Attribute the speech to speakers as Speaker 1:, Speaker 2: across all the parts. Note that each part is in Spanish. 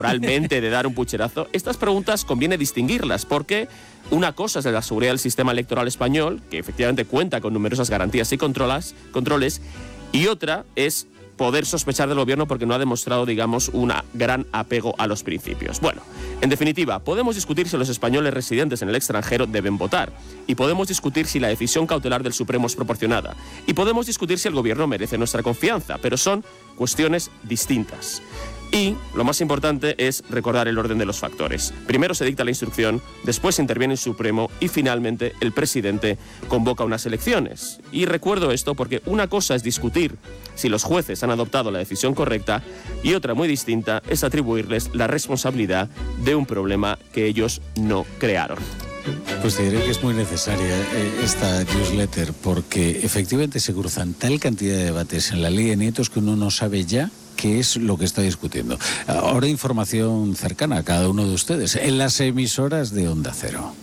Speaker 1: realmente de dar un pucherazo, estas preguntas conviene distinguirlas, porque una cosa es la seguridad del sistema electoral español, que efectivamente cuenta con numerosas garantías y controles, y otra es poder sospechar del gobierno porque no ha demostrado, digamos, un gran apego a los principios. Bueno, en definitiva, podemos discutir si los españoles residentes en el extranjero deben votar, y podemos discutir si la decisión cautelar del Supremo es proporcionada, y podemos discutir si el gobierno merece nuestra confianza, pero son cuestiones distintas. Y lo más importante es recordar el orden de los factores. Primero se dicta la instrucción, después interviene el Supremo y finalmente el presidente convoca unas elecciones. Y recuerdo esto porque una cosa es discutir si los jueces han adoptado la decisión correcta y otra muy distinta es atribuirles la responsabilidad de un problema que ellos no crearon.
Speaker 2: Pues te diré que es muy necesaria esta newsletter porque efectivamente se cruzan tal cantidad de debates en la ley de nietos que uno no sabe ya qué es lo que está discutiendo. Ahora información cercana a cada uno de ustedes en las emisoras de Onda Cero.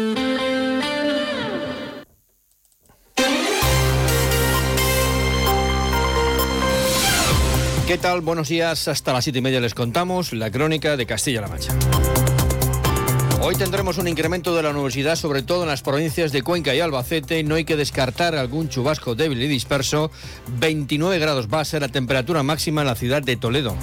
Speaker 3: ¿Qué tal? Buenos días. Hasta las 7:30 les contamos la crónica de Castilla-La Mancha. Hoy tendremos un incremento de la nubosidad, sobre todo en las provincias de Cuenca y Albacete. No hay que descartar algún chubasco débil y disperso. 29 grados va a ser la temperatura máxima en la ciudad de Toledo.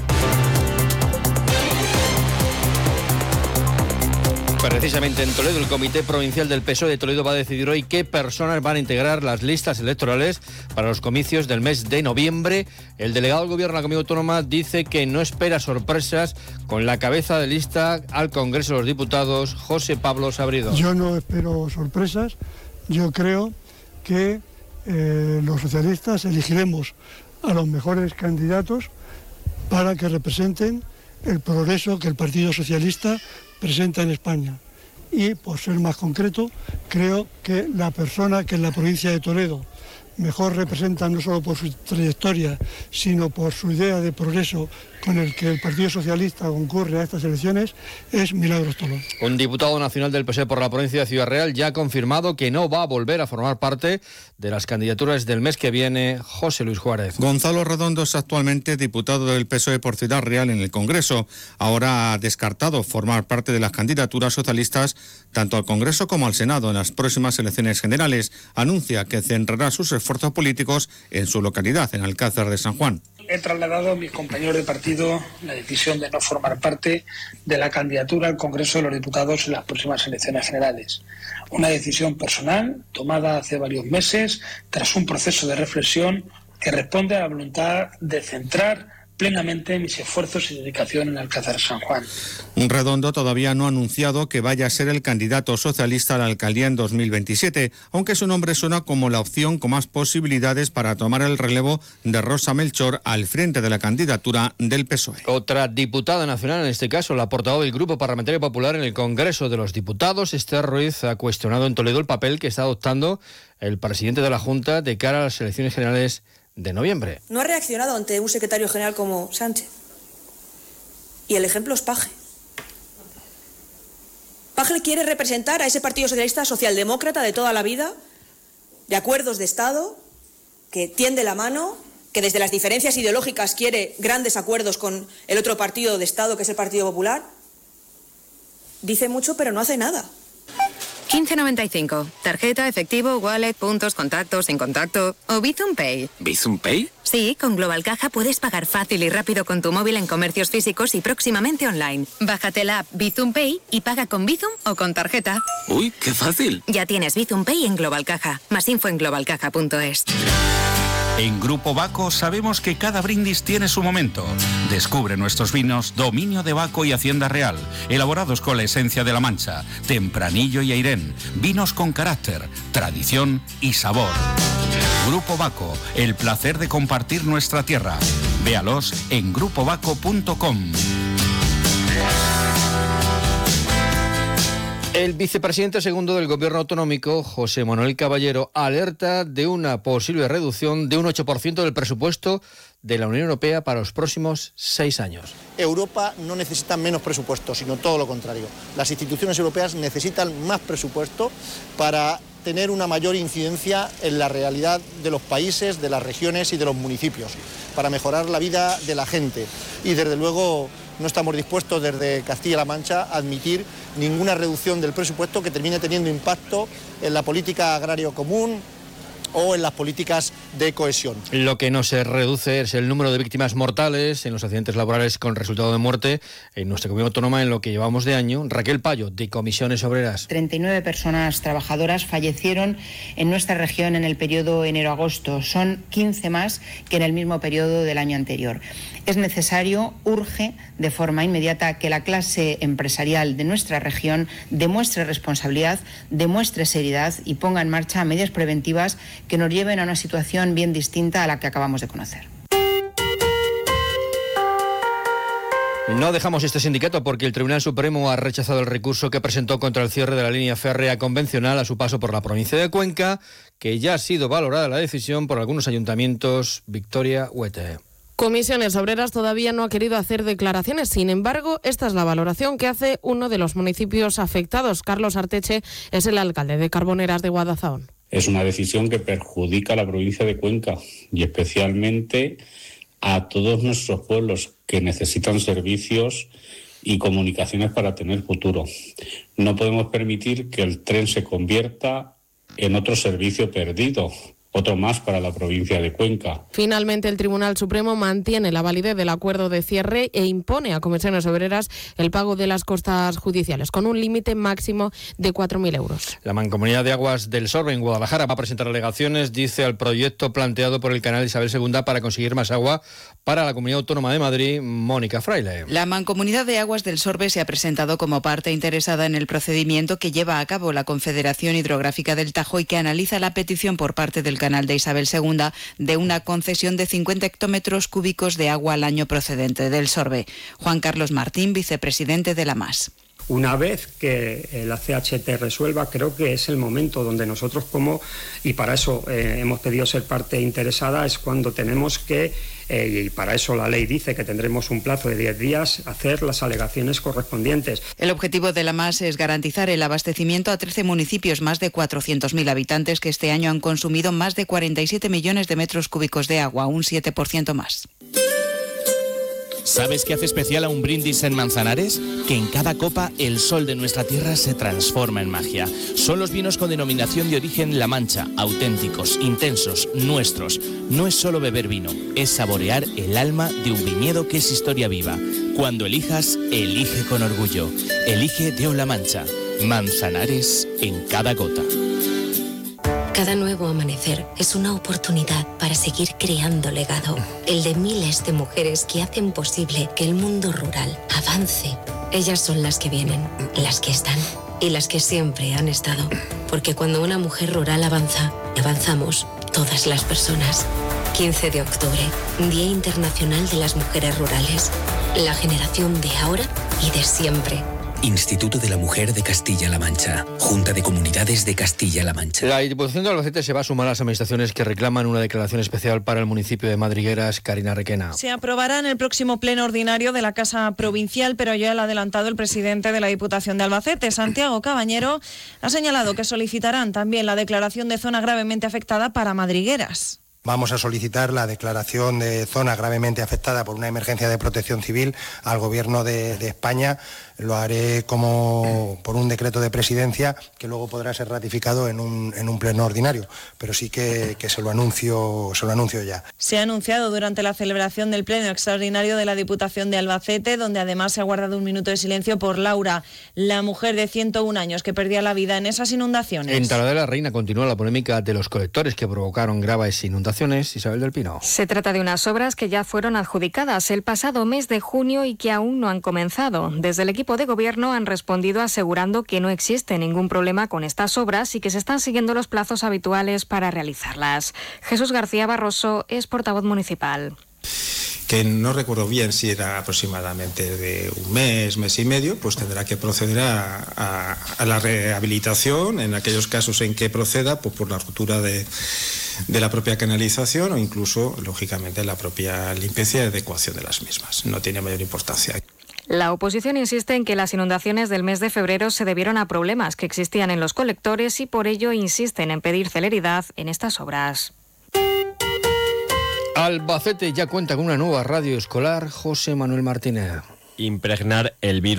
Speaker 3: Precisamente en Toledo, el Comité Provincial del PSOE de Toledo va a decidir hoy qué personas van a integrar las listas electorales para los comicios del mes de noviembre. El delegado del Gobierno de la Comunidad Autónoma dice que no espera sorpresas con la cabeza de lista al Congreso de los Diputados, José Pablo Sabrido.
Speaker 4: Yo no espero sorpresas. Yo creo que los socialistas elegiremos a los mejores candidatos para que representen el progreso que el Partido Socialista presenta en España. Y, por ser más concreto, creo que la persona que en la provincia de Toledo mejor representa, no solo por su trayectoria, sino por su idea de progreso con el que el Partido Socialista concurre a estas elecciones, es Milagros Tolón.
Speaker 3: Un diputado nacional del PSOE por la provincia de Ciudad Real ya ha confirmado que no va a volver a formar parte de las candidaturas del mes que viene. José Luis Juárez.
Speaker 5: Gonzalo Redondo es actualmente diputado del PSOE por Ciudad Real en el Congreso. Ahora ha descartado formar parte de las candidaturas socialistas tanto al Congreso como al Senado en las próximas elecciones generales. Anuncia que centrará sus esfuerzos políticos en su localidad, en Alcázar de San Juan.
Speaker 6: He trasladado a mis compañeros de partido la decisión de no formar parte de la candidatura al Congreso de los Diputados en las próximas elecciones generales. Una decisión personal tomada hace varios meses tras un proceso de reflexión que responde a la voluntad de centrar plenamente mis esfuerzos y dedicación en Alcázar de San Juan.
Speaker 5: Redondo todavía no ha anunciado que vaya a ser el candidato socialista a la alcaldía en 2027, aunque su nombre suena como la opción con más posibilidades para tomar el relevo de Rosa Melchor al frente de la candidatura del PSOE.
Speaker 3: Otra diputada nacional, en este caso la portavoz del Grupo Parlamentario Popular en el Congreso de los Diputados, Esther Ruiz, ha cuestionado en Toledo el papel que está adoptando el presidente de la Junta de cara a las elecciones generales de noviembre.
Speaker 7: No ha reaccionado ante un secretario general como Sánchez. Y el ejemplo es Paje. Paje quiere representar a ese Partido Socialista socialdemócrata de toda la vida, de acuerdos de Estado, que tiende la mano, que desde las diferencias ideológicas quiere grandes acuerdos con el otro partido de Estado, que es el Partido Popular. Dice mucho, pero no hace nada.
Speaker 8: 15.95. Tarjeta, efectivo, wallet, puntos, contactos, sin contacto o Bizum Pay.
Speaker 9: ¿Bizum Pay?
Speaker 8: Sí, con Global Caja puedes pagar fácil y rápido con tu móvil en comercios físicos y próximamente online. Bájate la app Bizum Pay y paga con Bizum o con tarjeta.
Speaker 9: ¡Uy, qué fácil!
Speaker 8: Ya tienes Bizum Pay en Global Caja. Más info en globalcaja.es.
Speaker 10: En Grupo Baco sabemos que cada brindis tiene su momento. Descubre nuestros vinos Dominio de Baco y Hacienda Real, elaborados con la esencia de La Mancha, Tempranillo y Airén, vinos con carácter, tradición y sabor. Grupo Baco, el placer de compartir nuestra tierra. Véalos en grupobaco.com.
Speaker 3: El vicepresidente segundo del Gobierno autonómico, José Manuel Caballero, alerta de una posible reducción de un 8% del presupuesto de la Unión Europea para los próximos 6 años.
Speaker 11: Europa no necesita menos presupuesto, sino todo lo contrario. Las instituciones europeas necesitan más presupuesto para tener una mayor incidencia en la realidad de los países, de las regiones y de los municipios, para mejorar la vida de la gente y, desde luego, no estamos dispuestos desde Castilla-La Mancha a admitir ninguna reducción del presupuesto que termine teniendo impacto en la política agraria común o en las políticas de cohesión.
Speaker 3: Lo que no se reduce es el número de víctimas mortales en los accidentes laborales con resultado de muerte en nuestra comunidad autónoma en lo que llevamos de año. Raquel Payo, de Comisiones Obreras.
Speaker 12: 39 personas trabajadoras fallecieron en nuestra región en el periodo enero-agosto. Son 15 más que en el mismo periodo del año anterior. Es necesario, urge, de forma inmediata, que la clase empresarial de nuestra región demuestre responsabilidad, demuestre seriedad y ponga en marcha medidas preventivas que nos lleven a una situación bien distinta a la que acabamos de conocer.
Speaker 3: No dejamos este sindicato porque el Tribunal Supremo ha rechazado el recurso que presentó contra el cierre de la línea férrea convencional a su paso por la provincia de Cuenca, que ya ha sido valorada la decisión por algunos ayuntamientos. Victoria Huete.
Speaker 13: Comisiones Obreras todavía no ha querido hacer declaraciones. Sin embargo, esta es la valoración que hace uno de los municipios afectados. Carlos Arteche es el alcalde de Carboneras de Guadalajara.
Speaker 14: Es una decisión que perjudica a la provincia de Cuenca y especialmente a todos nuestros pueblos que necesitan servicios y comunicaciones para tener futuro. No podemos permitir que el tren se convierta en otro servicio perdido, otro más para la provincia de Cuenca.
Speaker 13: Finalmente, el Tribunal Supremo mantiene la validez del acuerdo de cierre e impone a Comisiones Obreras el pago de las costas judiciales, con un límite máximo de 4.000 euros.
Speaker 3: La Mancomunidad de Aguas del Sorbe en Guadalajara va a presentar alegaciones, dice, al proyecto planteado por el canal Isabel II para conseguir más agua para la Comunidad Autónoma de Madrid. Mónica Fraile.
Speaker 15: La Mancomunidad de Aguas del Sorbe se ha presentado como parte interesada en el procedimiento que lleva a cabo la Confederación Hidrográfica del Tajo y que analiza la petición por parte del canal de Isabel II de una concesión de 50 hectómetros cúbicos de agua al año procedente del Sorbe. Juan Carlos Martín, vicepresidente de la MAS.
Speaker 16: Una vez que la CHT resuelva, creo que es el momento donde nosotros y para eso hemos pedido ser parte interesada, es cuando tenemos que, y para eso la ley dice que tendremos un plazo de 10 días, hacer las alegaciones correspondientes.
Speaker 15: El objetivo de la MAS es garantizar el abastecimiento a 13 municipios, más de 400.000 habitantes que este año han consumido más de 47 millones de metros cúbicos de agua, un 7% más.
Speaker 17: ¿Sabes qué hace especial a un brindis en Manzanares? Que en cada copa el sol de nuestra tierra se transforma en magia. Son los vinos con denominación de origen La Mancha, auténticos, intensos, nuestros. No es solo beber vino, es saborear el alma de un viñedo que es historia viva. Cuando elijas, elige con orgullo. Elige Deo La Mancha. Manzanares en cada gota.
Speaker 18: Cada nuevo amanecer es una oportunidad para seguir creando legado, el de miles de mujeres que hacen posible que el mundo rural avance. Ellas son las que vienen, las que están y las que siempre han estado, porque cuando una mujer rural avanza, avanzamos todas las personas. 15 de octubre, Día Internacional de las Mujeres Rurales, la generación de ahora y de siempre.
Speaker 19: Instituto de la Mujer de Castilla-La Mancha. Junta de Comunidades de Castilla-La Mancha.
Speaker 3: La Diputación de Albacete se va a sumar a las administraciones que reclaman una declaración especial para el municipio de Madrigueras. Karina Requena.
Speaker 20: Se aprobará en el próximo pleno ordinario de la Casa Provincial, pero ya lo ha adelantado el presidente de la Diputación de Albacete, Santiago Cabañero, ha señalado que solicitarán también la declaración de zona gravemente afectada para Madrigueras.
Speaker 21: Vamos a solicitar la declaración de zona gravemente afectada por una emergencia de protección civil al Gobierno de España. Lo haré como por un decreto de presidencia que luego podrá ser ratificado en un pleno ordinario, pero sí que se lo anuncio ya.
Speaker 20: Se ha anunciado durante la celebración del pleno extraordinario de la Diputación de Albacete, donde además se ha guardado un minuto de silencio por Laura, la mujer de 101 años que perdía la vida en esas inundaciones.
Speaker 3: En Talavera de la Reina continúa la polémica de los colectores que provocaron graves inundaciones. Isabel del Pino.
Speaker 22: Se trata de unas obras que ya fueron adjudicadas el pasado mes de junio y que aún no han comenzado. Desde el equipo de gobierno han respondido asegurando que no existe ningún problema con estas obras y que se están siguiendo los plazos habituales para realizarlas. Jesús García Barroso es portavoz municipal.
Speaker 23: Que no recuerdo bien si era aproximadamente de un mes y medio, pues tendrá que proceder a la rehabilitación en aquellos casos en que proceda, pues por la ruptura de la propia canalización o incluso, lógicamente, la propia limpieza y adecuación de las mismas. No tiene mayor importancia.
Speaker 22: La oposición insiste en que las inundaciones del mes de febrero se debieron a problemas que existían en los colectores y por ello insisten en pedir celeridad en estas obras.
Speaker 3: Albacete ya cuenta con una nueva radio escolar. José Manuel Martínez.
Speaker 1: impregnar el virus